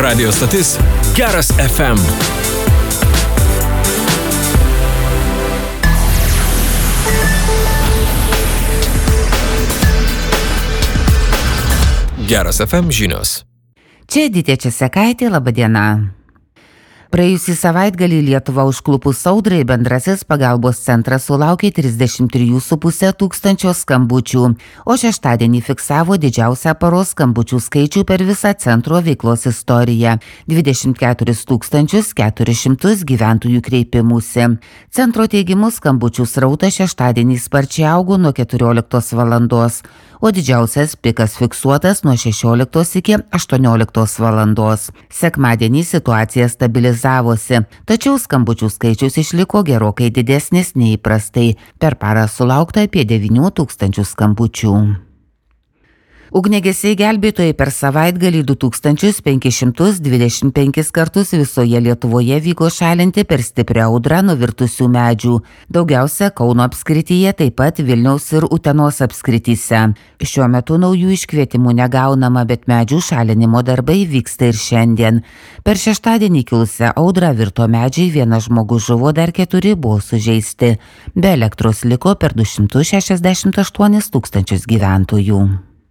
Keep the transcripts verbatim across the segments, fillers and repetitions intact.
Radio stotis Geras F M. Geras F M žinios. Čia Editė Česekaitė, laba diena. Praėjusį savaitgalį Lietuvą užklupus audrai bendrasis pagalbos centras sulaukė trisdešimt tris su puse tūkstančio skambučių, o šeštadienį fiksavo didžiausią paros skambučių skaičių per visą centro veiklos istoriją – dvidešimt keturis tūkstančius keturis šimtus gyventojų kreipimusi. Centro teigimu skambučių srautas šeštadienį sparčiai augo nuo keturioliktos valandos, o didžiausias pikas fiksuotas nuo šešioliktos iki aštuonioliktos valandos. Sekmadienį situacija stabilizavosi, tačiau skambučių skaičius išliko gerokai didesnis nei įprastai. Per parą sulaukta apie devynių tūkstančių skambučių. Ugniagesiai gelbėtojai per savaitgalį du tūkstančius penkis šimtus dvidešimt penkis kartus visoje Lietuvoje vyko šalinti per stiprią audrą nuvirtusių medžių. Daugiausia Kauno apskrityje, taip pat Vilniaus ir Utenos apskrityse. Šiuo metu naujų iškvietimų negaunama, bet medžių šalinimo darbai vyksta ir šiandien. Per šeštadienį kilusią audrą virto medžiai, vienas žmogus žuvo, dar keturi buvo sužeisti. Be elektros liko per du šimtus šešiasdešimt aštuonis tūkstančius gyventojų.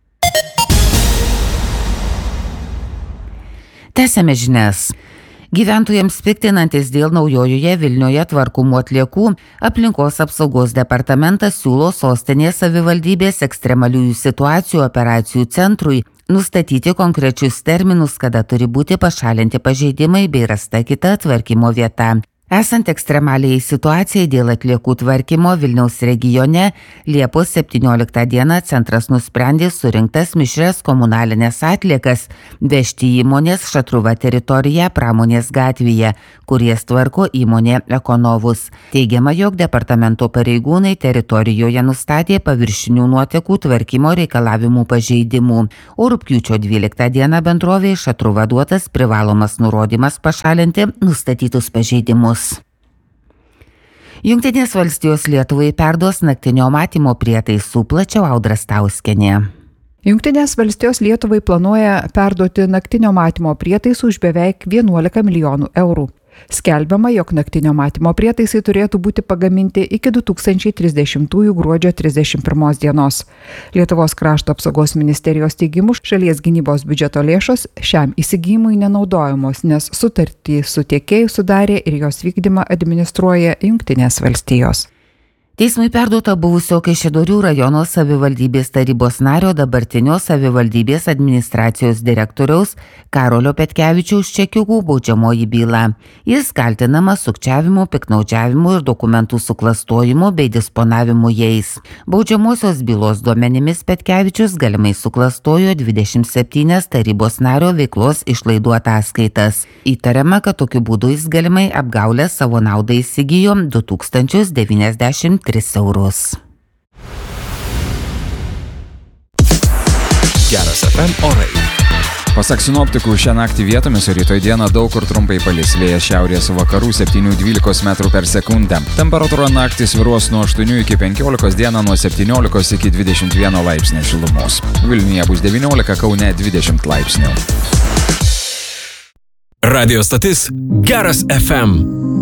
Tęsiame žinias. Gyventojams piktinantis dėl naujojoje Vilniuje tvarkomų atliekų, aplinkos apsaugos departamentas siūlo sostinės savivaldybės ekstremaliųjų situacijų operacijų centrui nustatyti konkrečius terminus, kada turi būti pašalinti pažeidimai bei rasta kita tvarkymo vieta. Esant ekstremaliai situacijai dėl atliekų tvarkymo Vilniaus regione, Liepos septynioliktą dieną centras nusprendė surinktas mišrias komunalinės atliekas vežti įmonės Šatruva teritoriją Pramonės gatvėje, kuries tvarko įmonė Ekonovus. Teigiama, jog departamento pareigūnai teritorijoje nustatė paviršinių nuotekų tvarkymo reikalavimų pažeidimų, o rugpjūčio dvyliktą dieną bendrovei Šatruva duotas privalomas nurodymas pašalinti nustatytus pažeidimus. Jungtinės valstijos Lietuvai perduos naktinio matymo prietaisų, plačiau Audra Stauskienė. Jungtinės valstijos Lietuvai planuoja perduoti naktinio matymo prietaisų už beveik vienuolika milijonų eurų. Skelbiama, jog naktinio matymo prietaisai turėtų būti pagaminti iki du tūkstančiai trisdešimtųjų gruodžio trisdešimt pirmos dienos. Lietuvos krašto apsaugos ministerijos teigimu, šalies gynybos biudžeto lėšos šiam įsigijimui nenaudojamos, nes sutartį su tiekėju sudarė ir jos vykdymą administruoja Jungtinės valstijos. Teismui perduota buvusio Kaišiadorių rajono savivaldybės tarybos nario, dabartinio savivaldybės administracijos direktoriaus Karolio Petkevičiaus čekiukų baudžiamoji byla. Jis kaltinamas sukčiavimu, piktnaudžiavimu ir dokumentų suklastojimu bei disponavimu jais. Baudžiamosios bylos duomenimis Petkevičius galimai suklastojo dvidešimt septynias tarybos nario veiklos išlaidų ataskaitas. Įtariama, kad tokiu būdu jis galimai apgaulę savo naudai įsigijo du tūkstančius devyniasdešimt tris eurus. Geras F M orai. Pasak sinoptikų, šią naktį vietomis, o rytoj dieną daug kur trumpai palis, vėjas šiaurės vakarų septynių dvylikos metrų per sekundę. Temperatūra naktį svyruos nuo aštuonių iki penkiolikos, dieną nuo septyniolikos iki dvidešimt vieno laipsnio šilumos. Vilniuje bus devyniolika, Kaune dvidešimt laipsnių. Radio stotis Geras F M.